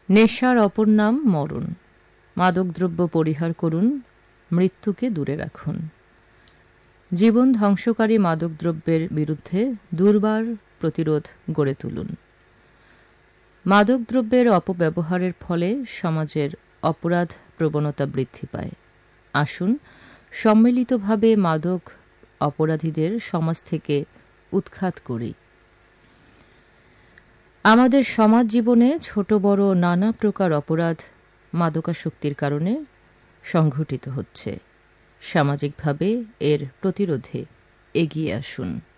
নেশার অপর নাম মরণ। মাদকদ্রব্য পরিহার করুন, মৃত্যুকে দূরে রাখুন। জীবন ধ্বংসকারী মাদকদ্রব্যের বিরুদ্ধে দুর্বার প্রতিরোধ গড়ে তুলুন। মাদকদ্রব্যের অপব্যবহারের ফলে সমাজের অপরাধ প্রবণতা বৃদ্ধি পায়। আসুন সম্মিলিতভাবে মাদক অপরাধীদের সমাজ থেকে উৎখাত করি। আমাদের সমাজ জীবনে ছোট বড় নানা প্রকার অপরাধ মাদকাসক্তির কারণে সংঘটিত হচ্ছে। সামাজিকভাবে এর প্রতিরোধে এগিয়ে আসুন।